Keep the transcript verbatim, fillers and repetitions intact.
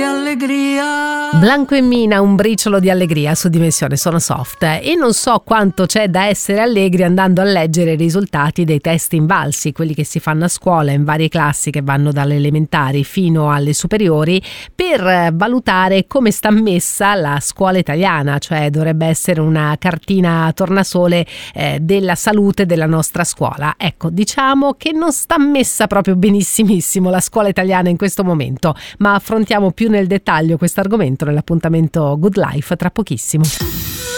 allegria. Blanco e Mina, un briciolo di allegria su Dimensione Sono Soft. E non so quanto c'è da essere allegri andando a leggere i risultati dei test invalsi, quelli che si fanno a scuola in varie classi che vanno dalle elementari fino alle superiori, per valutare come sta messa la scuola italiana, cioè dovrebbe essere una cartina tornasole eh, della salute della nostra scuola. Ecco, diciamo che non sta messa proprio benissimissimo la scuola italiana in questo momento, ma affrontiamo più nel dettaglio questo argomento nell'appuntamento Good Life tra pochissimo.